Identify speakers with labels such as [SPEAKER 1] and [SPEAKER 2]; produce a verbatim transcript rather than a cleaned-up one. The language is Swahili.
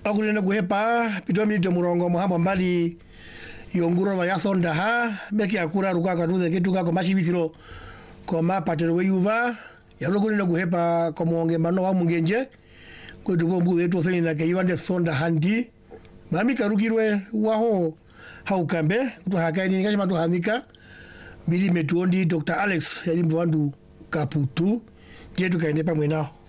[SPEAKER 1] akulina kuhepa pito minute murongo muhamba mbali yonguro wa yathonda ha meki akura ruka kanuthe kitu kako mashibithiro ko mapatero weyuva yalokulina kuhepa ko muonge mano wa mungenje ko tubo mbu eto thini na keiwande thonda handi mami karukirwe waho haukambe kutuhakaini nikashima tuhandika bili metuondi Doctor Alex yalimbo wandu kaputu jetu kaende pamwe nao.